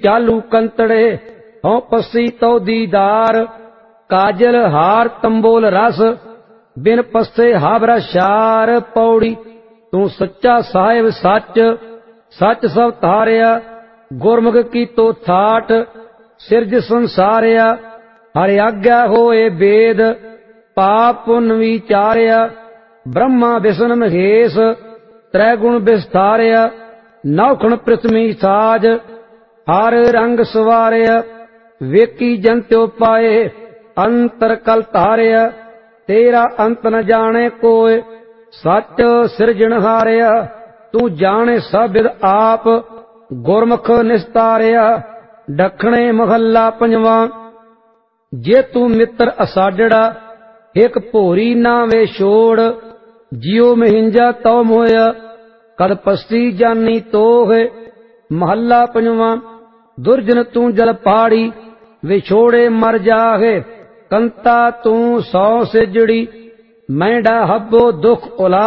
चालू कंतड़े हों पसी तो दीदार काजल हार तंबोल रस बिन पस्से हावरा शार पौड़ी तू सच्चा साहिब सच सच सब तारिया गुरमुख की तो थाट सिरज संसारिया हरि आज्ञा होए वेद पाप पुन विचारिया ब्रह्मा विष्णु महेश त्रैगुण विस्तारिया नौखण पृथ्वी साज हर रंग सवारिया वेकी जंत्यो पाए अंतर कल तारिया तेरा अंत न जाने कोय सच सिरजनहारिया तू जाने सब आप गुरमुख निस्तारिया दखणे महला पंजवा जे तू मित्र असाडड़ा एक भोरी ना वे छोड़ जियो महिंजा तो मोया कद पस्ती जानी तो है महला पंजवा दुर्जन तू जल पाड़ी विछोड़े मर जाहे कंता तू सौ से जड़ी मैंडा हब्बो दुख उला